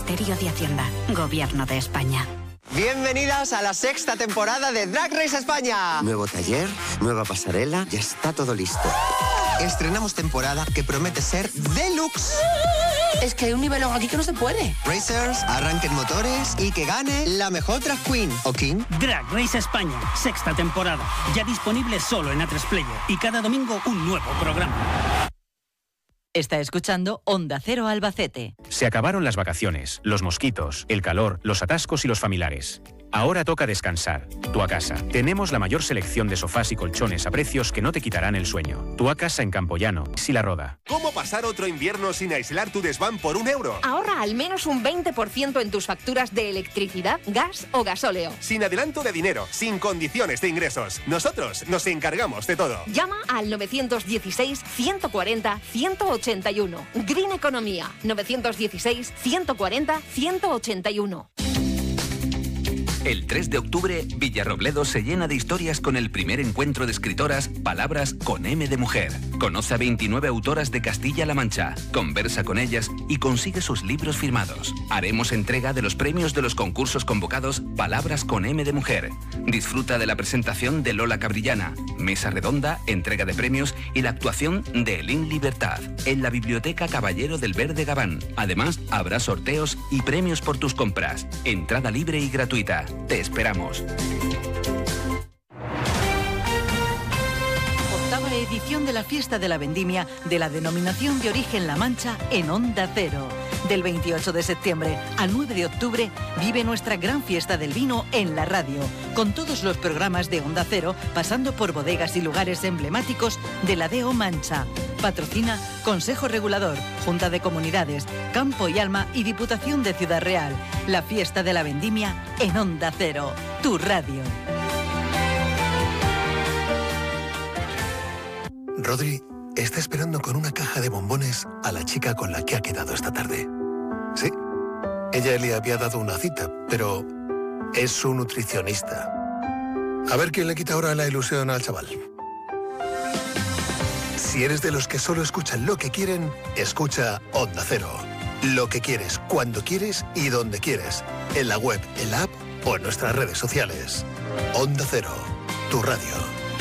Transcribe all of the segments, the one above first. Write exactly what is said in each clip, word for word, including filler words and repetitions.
Ministerio de Hacienda, Gobierno de España. Bienvenidas a la sexta temporada de Drag Race España. Nuevo taller, nueva pasarela, ya está todo listo. Estrenamos temporada que promete ser deluxe. Es que hay un nivel aquí que no se puede. Racers, arranquen motores y que gane la mejor drag queen o king. Drag Race España, sexta temporada. Ya disponible solo en A tres Player. Y cada domingo un nuevo programa. Está escuchando Onda Cero Albacete. Se acabaron las vacaciones, los mosquitos, el calor, los atascos y los familiares. Ahora toca descansar. Tuacasa. Tenemos la mayor selección de sofás y colchones a precios que no te quitarán el sueño. Tuacasa en Campoyano, La Roda. ¿Cómo pasar otro invierno sin aislar tu desván por un euro? Ahorra al menos un veinte por ciento en tus facturas de electricidad, gas o gasóleo. Sin adelanto de dinero, sin condiciones de ingresos. Nosotros nos encargamos de todo. Llama al nueve uno seis, uno cuatro cero, uno ocho uno. Green Economía. nueve uno seis, uno cuatro cero, uno ocho uno. El tres de octubre, Villarrobledo se llena de historias con el primer encuentro de escritoras Palabras con M de Mujer. Conoce a veintinueve autoras de Castilla-La Mancha, conversa con ellas y consigue sus libros firmados. Haremos entrega de los premios de los concursos convocados Palabras con M de Mujer. Disfruta de la presentación de Lola Cabrillana, mesa redonda, entrega de premios y la actuación de Elín Libertad en la Biblioteca Caballero del Verde Gabán. Además, habrá sorteos y premios por tus compras. Entrada libre y gratuita. Te esperamos. Octava edición de la Fiesta de la Vendimia de la Denominación de Origen La Mancha en Onda Cero. Del veintiocho de septiembre al nueve de octubre vive nuestra gran fiesta del vino en la radio, con todos los programas de Onda Cero, pasando por bodegas y lugares emblemáticos de la D O Mancha. Patrocina Consejo Regulador, Junta de Comunidades, Campo y Alma y Diputación de Ciudad Real. La Fiesta de la Vendimia en Onda Cero, tu radio. Rodri está esperando con una caja de bombones a la chica con la que ha quedado esta tarde. Sí, ella le había dado una cita, pero es su nutricionista. A ver quién le quita ahora la ilusión al chaval. Si eres de los que solo escuchan lo que quieren, escucha Onda Cero. Lo que quieres, cuando quieres y donde quieres. En la web, en la app o en nuestras redes sociales. Onda Cero, tu radio.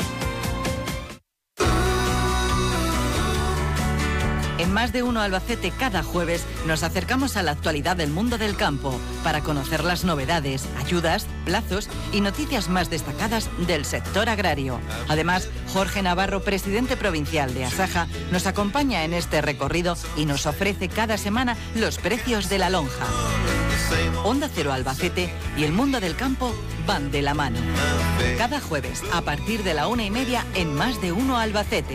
En Más de Uno Albacete cada jueves nos acercamos a la actualidad del mundo del campo para conocer las novedades, ayudas, plazos y noticias más destacadas del sector agrario. Además, Jorge Navarro, presidente provincial de Asaja, nos acompaña en este recorrido y nos ofrece cada semana los precios de la lonja. Onda Cero Albacete y el mundo del campo van de la mano. Cada jueves, a partir de la una y media, en Más de Uno Albacete.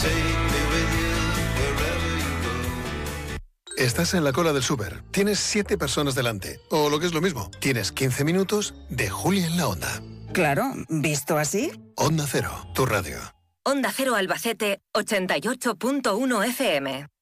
Estás en la cola del súper, tienes siete personas delante, o lo que es lo mismo, tienes quince minutos de Julia en la Onda. Claro, ¿visto así? Onda Cero, tu radio. Onda Cero Albacete, ochenta y ocho punto uno F M.